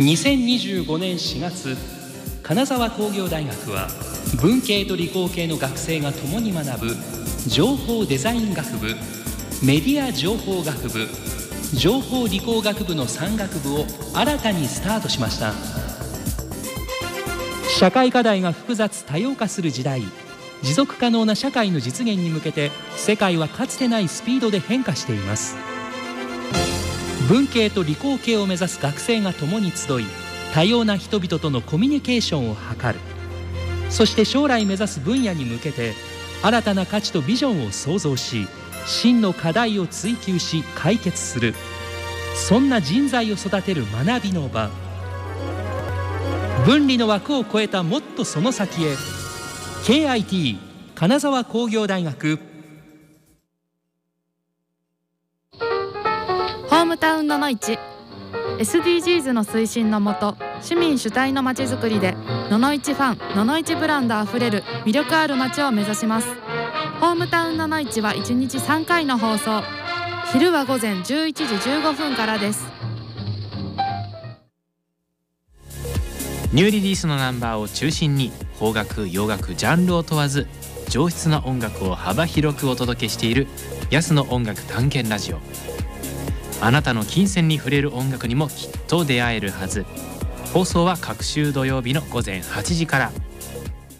2025年4月、金沢工業大学は文系と理工系の学生が共に学ぶ情報デザイン学部、メディア情報学部、情報理工学部の3学部を新たにスタートしました。社会課題が複雑多様化する時代、持続可能な社会の実現に向けて世界はかつてないスピードで変化しています。文系と理工系を目指す学生が共に集い、多様な人々とのコミュニケーションを図る。そして将来目指す分野に向けて新たな価値とビジョンを創造し、真の課題を追求し解決する、そんな人材を育てる学びの場。分離の枠を超えたもっとその先へ。 KIT 金沢工業大学。 ホームタウンののいち SDGs の推進のもと、市民主体のまちづくりでののいちファン、ののいちブランドあふれる魅力ある街を目指します。ホームタウンののいちは1日3回の放送。昼は午前11時15分からです。 ニューリリースのナンバーを中心に邦楽、洋楽、ジャンルを問わず上質な音楽を幅広くお届けしている安の音楽探検ラジオ。あなたの金銭に触れる音楽にもきっと出会えるはず。放送は各週土曜日の午前8時から。